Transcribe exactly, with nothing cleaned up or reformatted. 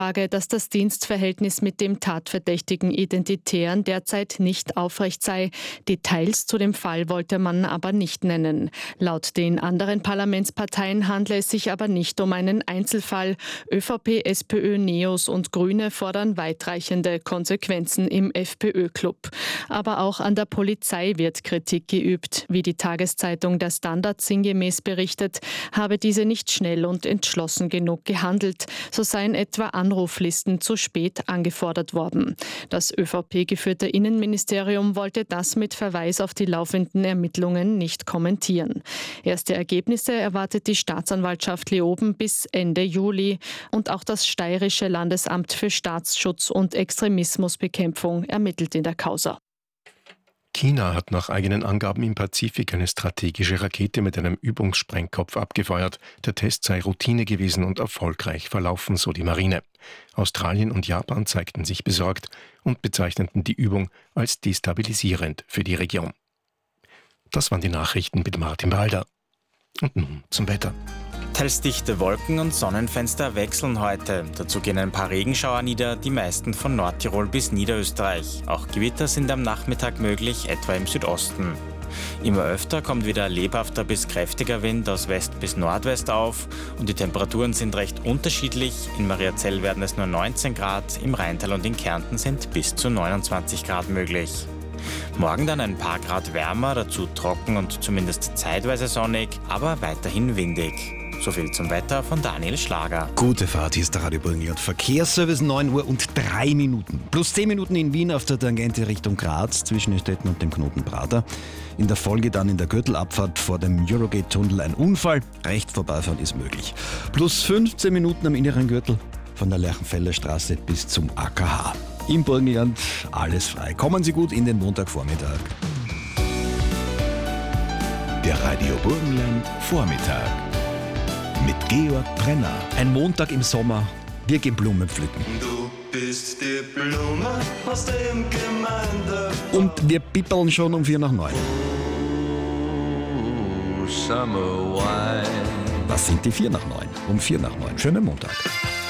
dass das Dienstverhältnis mit dem tatverdächtigen Identitären derzeit nicht aufrecht sei. Details zu dem Fall wollte man aber nicht nennen. Laut den anderen Parlamentsparteien handle es sich aber nicht um einen Einzelfall. ÖVP, SPÖ, NEOS und Grüne fordern weitreichende Konsequenzen im FPÖ-Club. Aber auch an der Polizei wird Kritik geübt. Wie die Tageszeitung Der Standard sinngemäß berichtet, habe diese nicht schnell und entschlossen genug gehandelt. So seien etwa Anruflisten zu spät angefordert worden. Das ÖVP-geführte Innenministerium wollte das mit Verweis auf die laufenden Ermittlungen nicht kommentieren. Erste Ergebnisse erwartet die Staatsanwaltschaft Leoben bis Ende Juli. Und auch das Steirische Landesamt für Staatsschutz und Extremismusbekämpfung ermittelt in der Causa. China hat nach eigenen Angaben im Pazifik eine strategische Rakete mit einem Übungssprengkopf abgefeuert. Der Test sei Routine gewesen und erfolgreich verlaufen, so die Marine. Australien und Japan zeigten sich besorgt und bezeichneten die Übung als destabilisierend für die Region. Das waren die Nachrichten mit Martin Balder. Und nun zum Wetter. Teils dichte Wolken und Sonnenfenster wechseln heute. Dazu gehen ein paar Regenschauer nieder, die meisten von Nordtirol bis Niederösterreich. Auch Gewitter sind am Nachmittag möglich, etwa im Südosten. Immer öfter kommt wieder lebhafter bis kräftiger Wind aus West bis Nordwest auf und die Temperaturen sind recht unterschiedlich. In Mariazell werden es nur neunzehn Grad, im Rheintal und in Kärnten sind bis zu neunundzwanzig Grad möglich. Morgen dann ein paar Grad wärmer, dazu trocken und zumindest zeitweise sonnig, aber weiterhin windig. So viel zum Wetter von Daniel Schlager. Gute Fahrt, hier ist der Radio Burgenland Verkehrsservice, neun Uhr und drei Minuten. Plus zehn Minuten in Wien auf der Tangente Richtung Graz zwischen Estetten und dem Knoten Prater. In der Folge dann in der Gürtelabfahrt vor dem Eurogate-Tunnel ein Unfall. Rechts vorbeifahren ist möglich. Plus fünfzehn Minuten am inneren Gürtel von der Lerchenfelder Straße bis zum A K H. Im Burgenland alles frei. Kommen Sie gut in den Montagvormittag. Der Radio Burgenland Vormittag mit Georg Brenner. Ein Montag im Sommer, wir gehen Blumen pflücken. Du bist die Blume aus dem Gemeinde. Und wir pippeln schon um vier nach neun. Summer wine. Das sind die vier nach neun. Um vier nach neun. Schönen Montag.